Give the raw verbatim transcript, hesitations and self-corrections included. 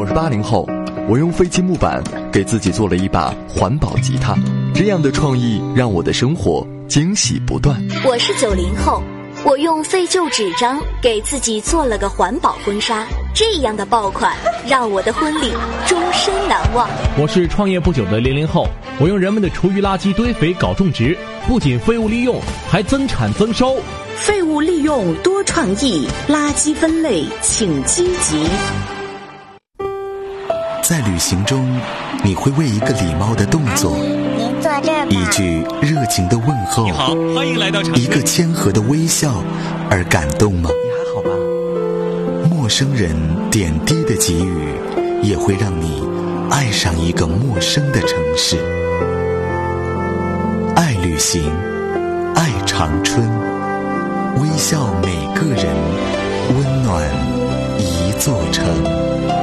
我是八零后，我用废弃木板给自己做了一把环保吉他，这样的创意让我的生活惊喜不断。 我是九零后，我用废旧纸张给自己做了个环保婚纱，这样的爆款让我的婚礼终身难忘。 我是创业不久的零零后，我用人们的厨余垃圾堆肥搞种植，不仅废物利用，还增产增收。 废物利用多创意，垃圾分类请积极。 在旅行中，你会为一个礼貌的动作， 您坐这儿吧， 一句热情的问候， 你好，欢迎来到长一个谦和的微笑而感动吗？ 你还好吧？ 陌生人点滴的给予，也会让你爱上一个陌生的城市。爱旅行，爱长春，微笑每个人，温暖一座城。